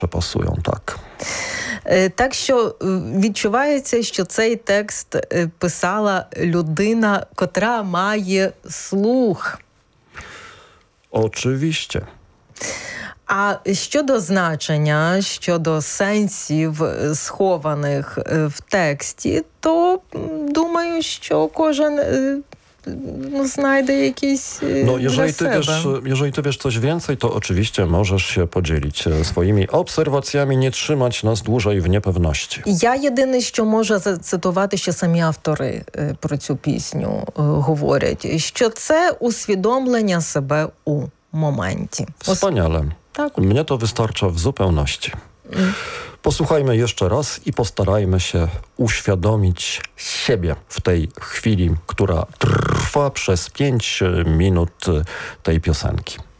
pasują, tak. Так що відчувається, що цей текст писала людина, котра має слух. Oczywiście. А щодо значення, щодо сенсів, схованих в тексті, то думаю, що кожен znajdę jakieś jeżeli ty wiesz coś więcej, to oczywiście możesz się podzielić swoimi obserwacjami, nie trzymać nas dłużej w niepewności. Я єдине, що можу зацитувати, що самі автори про цю пісню говорять, що це усвідомлення себе у моменті. Wspaniale. Tak. Mnie to wystarcza w zupełności. Posłuchajmy jeszcze raz i postarajmy się uświadomić siebie w tej chwili, która trwa przez 5 minut tej piosenki.